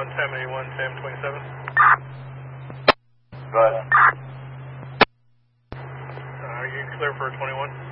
81, Sam 27. Go ahead. Are you clear for 21?